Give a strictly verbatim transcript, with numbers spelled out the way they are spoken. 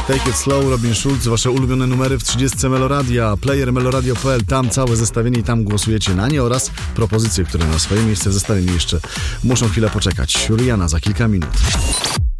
Take It Slow, Robin Schulz, wasze ulubione numery w trzydziestce Meloradia, player meloradio kropka p l, tam całe zestawienie i tam głosujecie na nie oraz propozycje, które na swoje miejsce w zestawieniu jeszcze muszą chwilę poczekać. Rihanna za kilka minut.